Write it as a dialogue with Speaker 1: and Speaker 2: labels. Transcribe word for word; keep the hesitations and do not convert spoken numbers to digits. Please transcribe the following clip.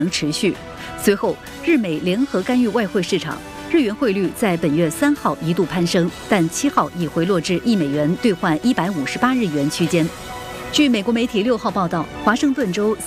Speaker 1: 能持续。随后，日美联合干预外汇市场，日元汇率在本月三号一度攀升，但七号已回落至一美元兑换一百五十八日元区间。据美国媒体六号报道，华盛顿州